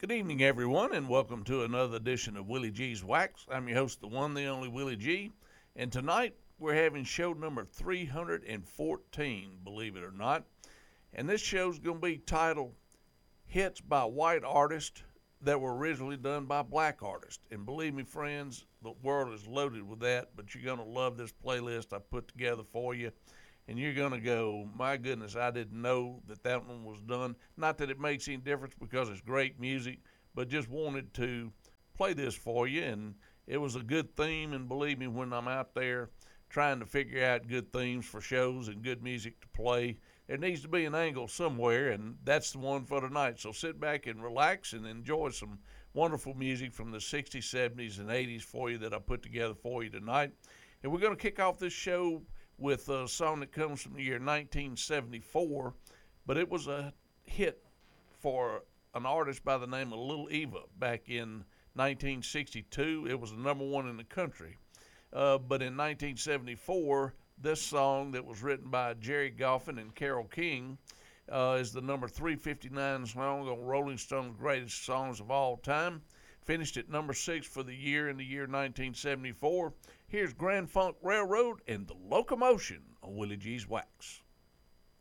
Good evening, everyone, and welcome to another edition of Willie G's Wax. I'm your host, the one, the only Willie G, and tonight we're having show number 314, believe it or not. And this show's going to be titled Hits by White Artists that were originally done by black artists. And believe me, friends, the world is loaded with that, but you're going to love this playlist I put together for you. And you're going to go, my goodness, I didn't know that one was done. Not that it makes any difference because it's great music, but just wanted to play this for you. And it was a good theme, and believe me, when I'm out there trying to figure out good themes for shows and good music to play, there needs to be an angle somewhere, and that's the one for tonight. So sit back and relax and enjoy some wonderful music from the 60s, 70s, and 80s for you that I put together for you tonight. And we're going to kick off this show with a song that comes from the year 1974, but it was a hit for an artist by the name of Little Eva back in 1962. It was the number one in the country. But in 1974, this song that was written by Jerry Goffin and Carole King is the number 359 song on Rolling Stone's Greatest Songs of All Time. Finished at number 6 for the year in the year 1974. Here's Grand Funk Railroad and the Locomotion on Willie G's Wax.